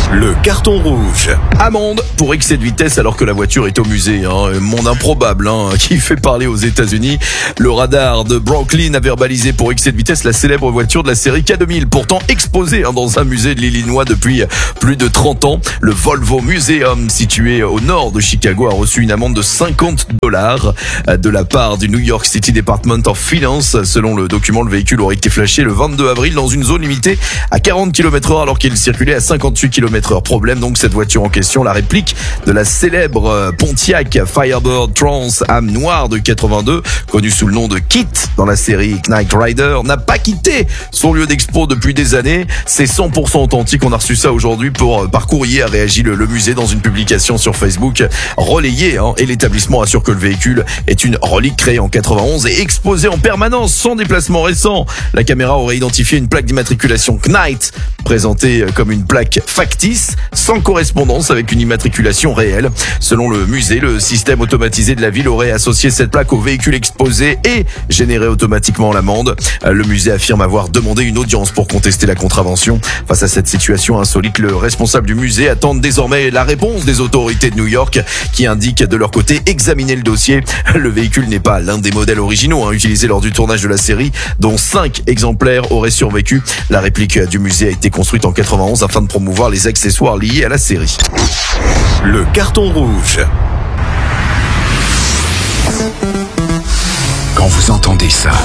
Le carton rouge. Amende pour excès de vitesse alors que la voiture est au musée. Monde improbable qui fait parler aux États-Unis. Le radar de Brooklyn a verbalisé pour excès de vitesse la célèbre voiture de la série K2000, pourtant exposée dans un musée de l'Illinois depuis plus de 30 ans. Le Volvo Museum, situé au nord de Chicago, a reçu une amende de $50 de la part du New York City Department of Finance. Selon le document, le véhicule aurait été flashé le 22 avril dans une zone limitée à 40 km/h alors qu'il circulait à 58 km/h. Problème donc, cette voiture en question, la réplique de la célèbre Pontiac Firebird Trans Am noire de 82, connue sous le nom de Kit dans la série Knight Rider, n'a pas quitté son lieu d'expo depuis des années. C'est 100% authentique. On a reçu ça aujourd'hui par courrier, a réagi le musée dans une publication sur Facebook relayée, et l'établissement assure que le véhicule est une relique créée en 91 et exposée en permanence sans déplacement récent. La caméra aurait identifié une plaque d'immatriculation Knight présentée comme une plaque factice sans correspondance avec une immatriculation réelle. Selon le musée, le système automatisé de la ville aurait associé cette plaque au véhicule exposé et généré automatiquement l'amende. Le musée affirme avoir demandé une audience pour contester la contravention. Face à cette situation insolite, le responsable du musée attend désormais la réponse des autorités de New York qui indiquent de leur côté examiner le dossier. Le véhicule n'est pas l'un des modèles originaux utilisés lors du tournage de la série, dont 5 exemplaires auraient survécu. La réplique du musée a été construite en 91 afin de promouvoir les accessoires liés à la série. Le carton rouge. Quand vous entendez ça,